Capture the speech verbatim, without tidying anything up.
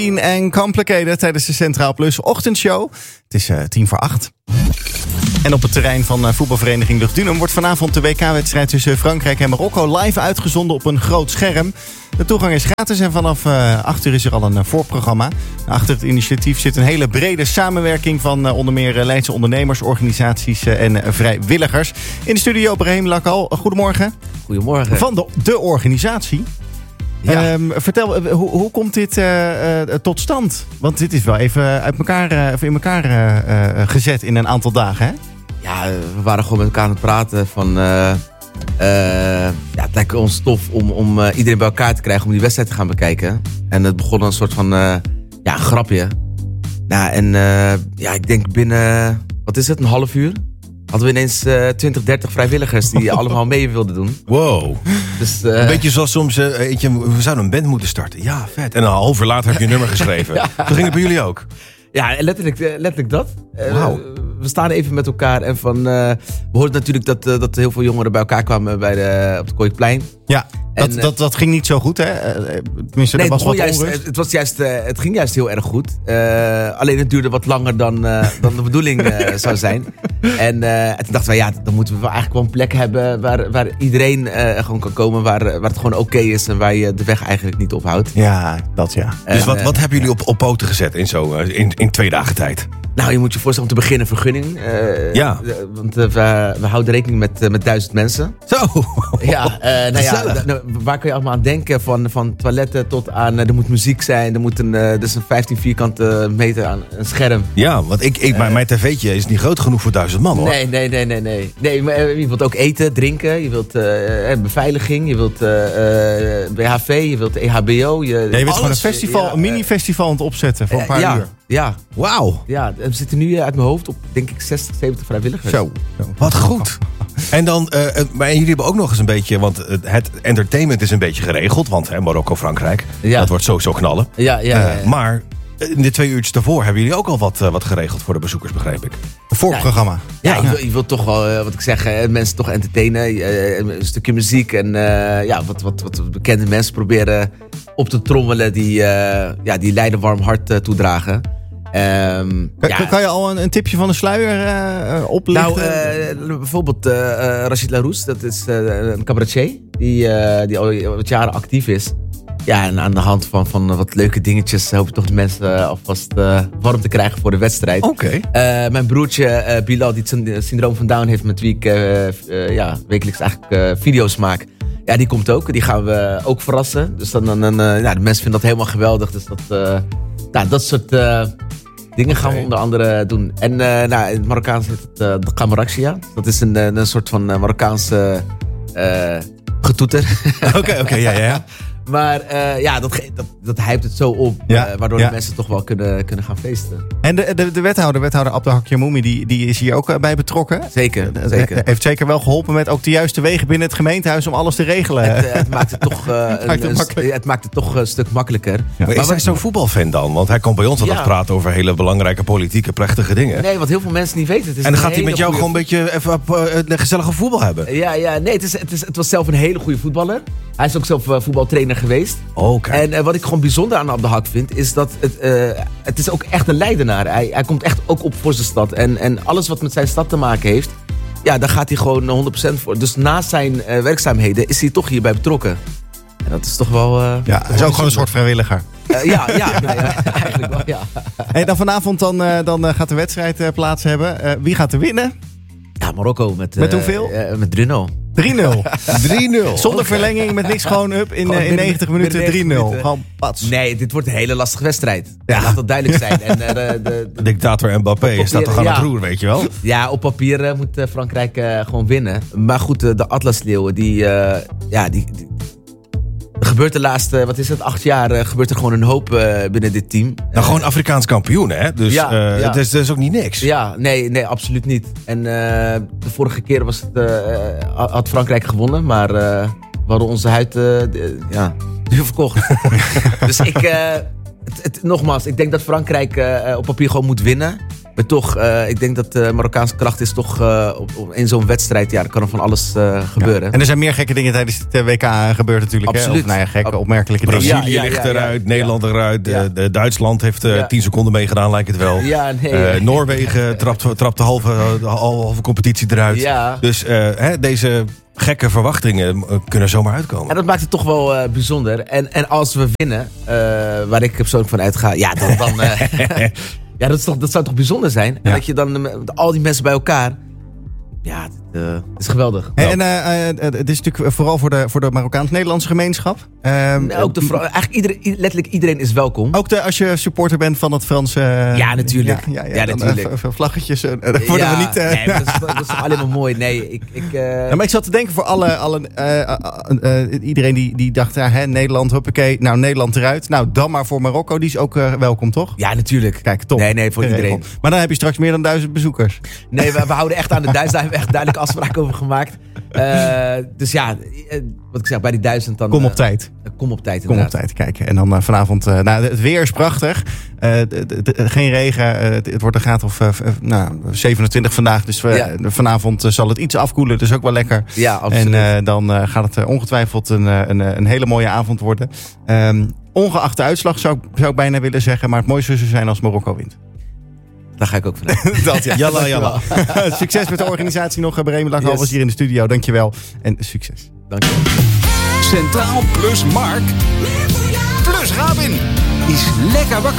En Complicated tijdens de Centraal Plus ochtendshow. Het is uh, tien voor acht. En op het terrein van uh, voetbalvereniging Lugdunum wordt vanavond de W K-wedstrijd tussen Frankrijk en Marokko live uitgezonden op een groot scherm. De toegang is gratis en vanaf uh, acht uur is er al een uh, voorprogramma. Achter het initiatief zit een hele brede samenwerking van uh, onder meer uh, Leidse ondernemers, organisaties uh, en uh, vrijwilligers. In de studio Brahim Lakal, goedemorgen. Goedemorgen. Van de, de organisatie. Ja. Um, vertel, uh, hoe, hoe komt dit uh, uh, tot stand? Want dit is wel even uit elkaar, uh, even in elkaar uh, uh, gezet in een aantal dagen, hè? Ja, we waren gewoon met elkaar aan het praten van... Uh, uh, ja, het lijkt ons tof om, om uh, iedereen bij elkaar te krijgen om die wedstrijd te gaan bekijken. En het begon een soort van uh, ja, een grapje. Nou, en uh, ja, ik denk binnen, wat is het, een half uur... hadden we ineens uh, twintig, dertig vrijwilligers die allemaal mee wilden doen. Wow. Dus, uh, een beetje zoals soms, uh, eentje, we zouden een band moeten starten. Ja, vet. En een half uur later heb je een nummer geschreven. Ja. Zo ging het bij jullie ook? Ja, letterlijk, letterlijk dat. Wow. Uh, we staan even met elkaar en van... Uh, we hoorden natuurlijk dat, uh, dat heel veel jongeren bij elkaar kwamen bij de, op het Kooiplein. Ja, dat, en, uh, dat, dat ging niet zo goed, hè? Tenminste, nee, er was wat juist, onrust. het, was juist, uh, het ging juist heel erg goed. Uh, alleen het duurde wat langer dan, uh, dan de bedoeling uh, zou zijn. En, uh, en toen dachten wij, ja, dan moeten we eigenlijk wel een plek hebben... waar, waar iedereen uh, gewoon kan komen, waar, waar het gewoon oké okay is... en waar je de weg eigenlijk niet ophoudt. Ja, dat ja. Dus en, wat, wat uh, hebben jullie op, op poten gezet in, zo, uh, in, in twee dagen tijd? Nou, je moet je voorstellen om te beginnen vergunning. Uh, Ja. Uh, want uh, we, we houden rekening met, uh, met duizend mensen. Zo. Ja, uh, nou ja, d- nou, waar kun je allemaal aan denken? Van, van toiletten tot aan, uh, er moet muziek zijn. Er moet een, uh, dus een vijftien vierkante meter aan een scherm. Ja, want ik, ik, mijn, mijn tv'tje is niet groot genoeg voor duizend man, hoor. Nee, nee, nee, nee, nee. nee maar, uh, je wilt ook eten, drinken. Je wilt uh, beveiliging. Je wilt uh, uh, B H V. Je wilt E H B O. Je, Ja, je bent alles, gewoon een festival, ja, een mini-festival aan het opzetten voor een paar uh, ja, uur. Ja, Wauw. ja, we zitten nu uit mijn hoofd op, denk ik, zestig, zeventig vrijwilligers. Zo. Wat goed. En dan, uh, maar jullie hebben ook nog eens een beetje, want het entertainment is een beetje geregeld, want hè, Marokko, Frankrijk, Ja. dat wordt sowieso knallen. Ja, ja, ja, ja. Uh, maar in de twee uurtjes daarvoor hebben jullie ook al wat, uh, wat geregeld voor de bezoekers, begreep ik. Een voorprogramma. Ja, je, wil, je wilt toch wel, uh, wat ik zeg, uh, mensen toch entertainen. Uh, een stukje muziek en uh, ja, wat, wat, wat bekende mensen proberen op te trommelen die, uh, ja, die Leiden warm hart uh, toedragen. Um, Kan, ja. kan je al een, een tipje van de sluier uh, oplichten? Nou, uh, bijvoorbeeld uh, uh, Rachid Larousse, dat is uh, een cabaretier die, uh, die al wat jaren actief is. Ja, en aan de hand van, van wat leuke dingetjes hoop ik toch de mensen uh, alvast uh, warm te krijgen voor de wedstrijd. Oké. Okay. Uh, mijn broertje uh, Bilal, die het syndroom van Down heeft, met wie ik uh, uh, ja, wekelijks eigenlijk uh, video's maak. Ja, die komt ook. Die gaan we ook verrassen. Dus dan, dan, dan uh, ja, de mensen vinden dat helemaal geweldig. Dus dat, uh, nou, dat soort... Uh, Dingen gaan we onder andere doen. En uh, nou, in het Marokkaans heet het uh, de Camaraxia. Dat is een, een soort van uh, Marokkaanse uh, getoeter. Oké, oké, okay, ja, ja. Maar uh, ja, dat, dat, dat hypt het zo op. Ja, uh, waardoor ja. de mensen toch wel kunnen, kunnen gaan feesten. En de, de, de wethouder, wethouder Abdelhak Yamoumi, die, die is hier ook uh, bij betrokken. Zeker, Dat zeker. heeft zeker wel geholpen met ook de juiste wegen binnen het gemeentehuis om alles te regelen. Het, uh, het maakt het toch, uh, het een, maakt het, een, het maakt het toch een stuk makkelijker. Ja, maar, maar is wat, hij zo'n voetbalfan dan? Want hij komt bij ons altijd Ja. praten over hele belangrijke politieke, plechtige dingen. Nee, wat heel veel mensen niet weten. Het is En dan een gaat hij met hele jou goede- gewoon een beetje even uh, een gezellige voetbal hebben. Ja, ja, nee, het, is, het, is, het was zelf een hele goede voetballer. Hij is ook zelf uh, voetbaltrainer geweest. Oh, kijk. En uh, wat ik gewoon bijzonder aan Abdelhak vind, is dat het, uh, het is ook echt een Leidenaar. Hij, hij komt echt ook op voor zijn stad. En, en alles wat met zijn stad te maken heeft, ja, daar gaat hij gewoon honderd procent voor. Dus naast zijn uh, werkzaamheden is hij toch hierbij betrokken. En dat is toch wel... Uh, Ja, hij is ook gewoon een soort vrijwilliger. Uh, ja, ja, nou ja, eigenlijk wel, ja. Hey, dan vanavond dan, uh, dan uh, gaat de wedstrijd uh, plaats hebben. Uh, wie gaat er winnen? Ja, Marokko met... Uh, Met hoeveel? Uh, met drie nul. drie nul. drie nul. Zonder verlenging, met niks, gewoon up in, uh, in binnen- negentig minuten binnen drie negentig nul. minuten. Gewoon pats. Nee, dit wordt een hele lastige wedstrijd. Ja. Laat dat duidelijk zijn. En, uh, de, de, de, Dictator Mbappé staat toch aan ja. het roer, weet je wel? Ja, op papier uh, moet uh, Frankrijk uh, gewoon winnen. Maar goed, uh, de Atlasleeuwen, die, uh, ja, die, die... Er gebeurt de laatste, wat is het, acht jaar... Uh, gebeurt er gewoon een hoop uh, binnen dit team. Nou, gewoon Afrikaans kampioen, hè? Dus Ja, uh, ja. het, is, het is ook niet niks. Ja, nee, nee, absoluut niet. En uh, de vorige keer was het, uh, had Frankrijk gewonnen, maar uh, we hadden onze huid uh, de, ja, duur verkocht. Dus ik, uh, het, het, nogmaals, ik denk dat Frankrijk uh, op papier gewoon moet winnen. Maar toch, uh, ik denk dat de Marokkaanse kracht is toch uh, op, op, in zo'n wedstrijd. Ja, er kan er van alles uh, gebeuren. Ja. En er zijn meer gekke dingen tijdens het W K gebeurd natuurlijk. Absoluut. Hè? Of nou ja, gekke, opmerkelijke dingen. Brazilië Ja, ja, ligt ja, eruit, ja. Nederland eruit. Ja. De, de Duitsland heeft uh, Ja. tien seconden meegedaan, lijkt het wel. Ja, nee. Uh, Noorwegen trapt, trapt de, halve, de halve competitie eruit. Ja. Dus uh, hè, deze gekke verwachtingen uh, kunnen zomaar uitkomen. En dat maakt het toch wel uh, bijzonder. En, en als we winnen, uh, waar ik persoonlijk van uitga, ja, dan... dan uh, ja, dat, is toch, dat zou toch bijzonder zijn? En Ja. dat je dan uh, al die mensen bij elkaar... Ja, het, uh, het is geweldig. En uh, uh, het is natuurlijk vooral voor de, voor de Marokkaans-Nederlandse gemeenschap. Um, Nee, ook de, vrouw- eigenlijk iedereen, letterlijk iedereen is welkom. Ook de, als je supporter bent van het Franse... Uh, Ja, natuurlijk. Ja, ja, ja, Ja, dan, natuurlijk. Uh, v- vlaggetjes. Uh, dat worden ja, we niet... Uh, nee, maar dat, is, dat is toch alleen maar mooi. Nee, ik... ik uh, Ja, maar ik zat te denken voor alle, alle uh, uh, uh, iedereen die, die dacht, ja, hè, Nederland, huppakee, nou Nederland eruit. Nou, dan maar voor Marokko, die is ook uh, welkom, toch? ja, natuurlijk. Kijk, top. Nee, nee, voor Geregeld. iedereen. Maar dan heb je straks meer dan duizend bezoekers. Nee, we, we houden echt aan de duizend. Daar hebben we echt duidelijk afspraken over gemaakt. Uh, dus ja, uh, wat ik zeg, bij die duizend dan... Kom op uh, tijd. uh, kom op tijd, Kom op inderdaad. tijd kijken. En dan uh, vanavond, uh, nou, het weer is prachtig. Uh, d- d- d- geen regen. Uh, het, het wordt een graad of uh, v- nou, zevenentwintig vandaag. Dus uh, Ja. vanavond uh, zal het iets afkoelen. Dus ook wel lekker. Ja, absoluut. En uh, dan uh, gaat het uh, ongetwijfeld een, uh, een, uh, een hele mooie avond worden. Um, ongeacht de uitslag zou, ik- zou ik bijna willen zeggen. Maar het mooiste zou zijn als Marokko wint. Daar ga ik ook vanuit. Dat ja. Jalla, jalla. Succes met de organisatie nog. Bremen Laghal Yes. was hier in de studio. Dankjewel. En succes. Dank je. Centraal plus Mark plus Rabin is lekker wakker.